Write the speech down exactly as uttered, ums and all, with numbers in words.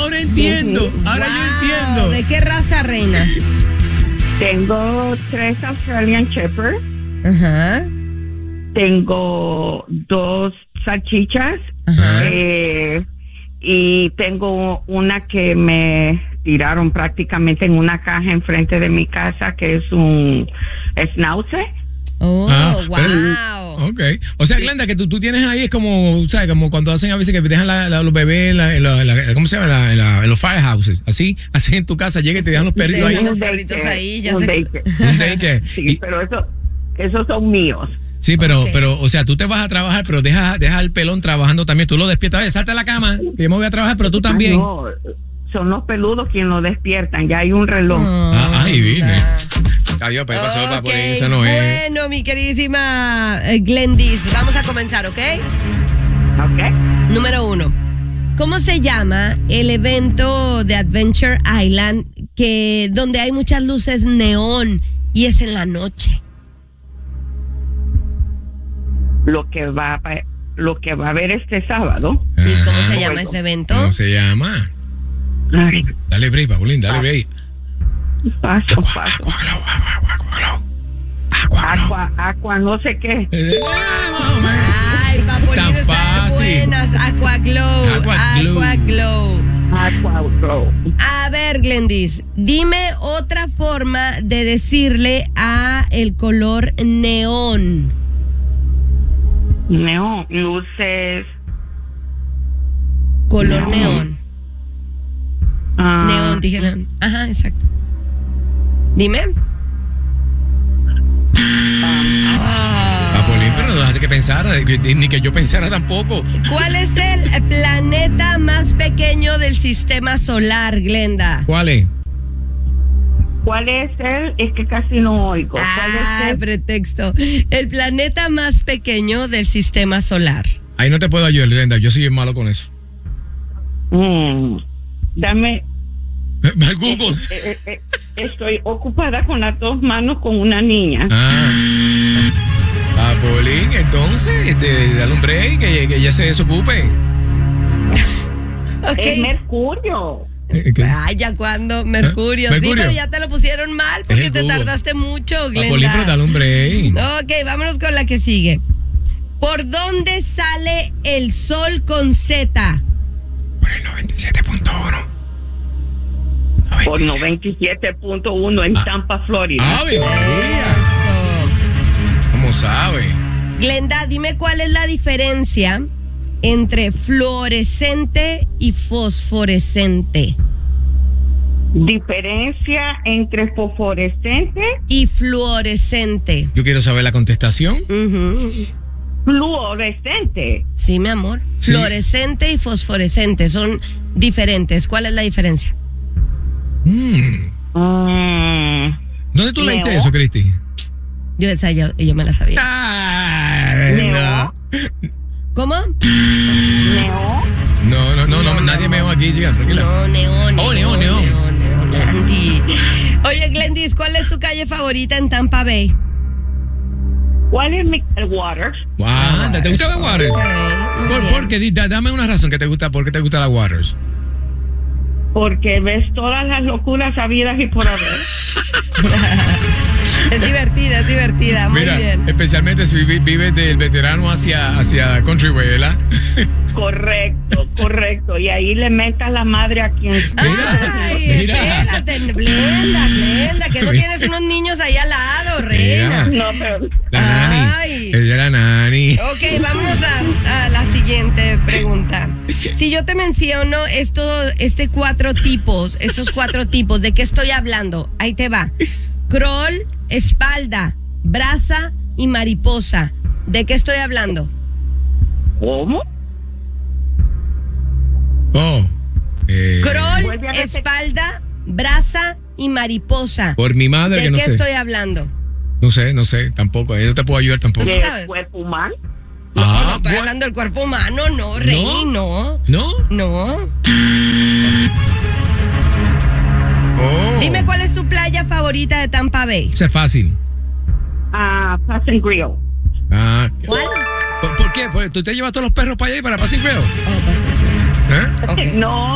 ahora entiendo. Ahora Wow. yo entiendo. ¿De qué raza, reina? Tengo tres Australian Shepherds. Ajá. Tengo dos salchichas. Ajá. Eh, y tengo una que me tiraron prácticamente en una caja enfrente de mi casa, que es un schnauzer. Oh, Ah, wow. Ok. O sea, Glenda, que tú, tú tienes ahí es como, ¿sabes? Como cuando hacen a veces que dejan la, la, los bebés en, la, en, la, en la- ¿cómo se llama? La- en, la- en los firehouses. Así, hacen en tu casa, llegan y te dejan los perritos Te ahí. dejan los Un perritos daycare, ahí, ya un se- daycare. Un daycare. Sí, Y- pero eso, esos son míos. Sí, pero, Ok. pero, o sea, tú te vas a trabajar, pero deja, deja al pelón trabajando también. Tú lo despiertas, oye, salte a la cama, que yo me voy a trabajar, pero tú también. No, son los peludos quienes lo despiertan. Ya hay un reloj. Ah, ay, Virgen. Adiós, pues pasó Ok, para por ahí, esa no es. Bueno, mi queridísima eh, Glendis, vamos a comenzar, ¿ok? ¿Ok? Número uno. ¿Cómo se llama el evento de Adventure Island que donde hay muchas luces neón y es en la noche? Lo que va a, pa- lo que va a haber este sábado. ¿Y cómo Ajá. se llama ese evento? ¿Cómo se llama? Ay, Dale break, Paulín, dale break. paso, Aqua, paso. aqua, glow, agua, agua, agua, glow. Aqua, glow. Aqua, aqua, no sé qué. Eh, más o menos. Ay, Papolino Tan está de fácil. buenas. Aqua Glow. Aqua Glow. Aqua Glow. Aqua, glow. A ver, Glendis, dime otra forma de decirle a el color neón. Neón, luces. Color Neón. neón. ah, Neón, dijeron. Ajá, exacto. Dime. Paulín, pero no dejaste que pensara, ni que yo pensara tampoco. ¿Cuál es el planeta más pequeño del sistema solar, Glenda? ¿Cuál es? ¿Cuál es el? Es que casi no oigo. ¿Cuál Ah, es el? pretexto. El planeta más pequeño del sistema solar. Ahí no te puedo ayudar, Glenda, yo soy bien malo con eso. Mm, dame. Al Google. eh, eh, eh, estoy ocupada con las dos manos con una niña. Ah. Paulín, entonces, este, dale un break, que, que ella se desocupe. Ok. Es Mercurio. Eh, ¿qué? Ay, ya cuando Mercurio. ¿Eh? Sí, Mercurio. pero ya te lo pusieron mal Es porque el te Google. tardaste mucho, Paulín, Glenda. pero dale un break. Ok, vámonos con la que sigue. ¿Por dónde sale el sol con Z? Por el noventa y siete punto uno. Por noventa y siete punto uno en Ah. Tampa, Florida. ¡Ave María! Eso. ¿Cómo sabe? Glenda, dime cuál es la diferencia entre fluorescente y fosforescente. Diferencia entre fosforescente, Y fluorescente. Yo quiero saber la contestación. Ujú. fluorescente. Sí, mi amor. Sí. Fluorescente y fosforescente son diferentes. ¿Cuál es la diferencia? Mm. Mm, ¿Dónde tú leíste Neo. eso, Cristi? Yo esa yo, yo me la sabía. Ah, Neo. ¿Cómo? Neo. No, no, no, no, No, nadie no. me va aquí, chica, tranquila. No, neón. Oh, neón, neón. Neón, neón, Andy. Oye, Glendis, ¿cuál es tu calle favorita en Tampa Bay? ¿Cuál es mi el water? Wow, ¿te gusta la Waters? Ok, muy ¿Por, bien. por qué? Di- da- Dame una razón que te gusta, ¿por qué te gusta la Waters? Porque ves todas las locuras habidas y por haber. Es divertida, es divertida. Muy Mira, bien. especialmente si vi- vives del veterano hacia, hacia Countryway, ¿verdad? Correcto, correcto. Y ahí le metas la madre a quien Ay, mira. espérate, Glenda, Glenda, que no Mira. tienes unos niños ahí al lado, reina. Mira. No, pero La nani. Ay. Ella era nani. Ok, vámonos a, a la siguiente pregunta. Si yo te menciono esto, este cuatro tipos, estos cuatro tipos, ¿de qué estoy hablando? Ahí te va. Crawl, espalda, brasa y mariposa. ¿De qué estoy hablando? ¿cómo? Oh. Eh, Crawl, Vuelve a repetir. espalda, brasa y mariposa. por mi madre ¿De que no qué sé. estoy hablando? No sé, no sé, tampoco. Yo no te puedo ayudar tampoco. ¿Qué? ¿Del sabes? cuerpo humano? No, Ah, no estoy bueno. hablando del cuerpo humano, no, Rey, no. ¿No? No. Oh. Dime cuál es tu playa favorita de Tampa Bay. Eso es fácil. Ah, Pass and Grill. Ah. ¿Cuál? ¿Por, por qué? Porque tú te llevas todos los perros para allá y para Pacific Trail. Oh, pasó. ¿Eh? Ok. No,